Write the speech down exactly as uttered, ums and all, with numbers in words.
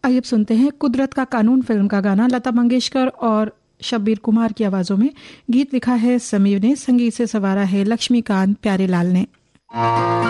आइए सुनते हैं कुदरत का कानून फिल्म का गाना लता मंगेशकर और शब्बीर कुमार की आवाजों में। गीत लिखा है समीर ने, संगीत से सवारा है लक्ष्मीकांत प्यारेलाल ने।